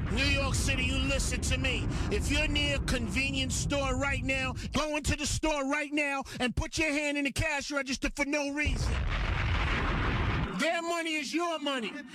New York City, you listen to me. If you're near a convenience store right now, go into the store right now and put your hand in the cash register for no reason. Their money is your money.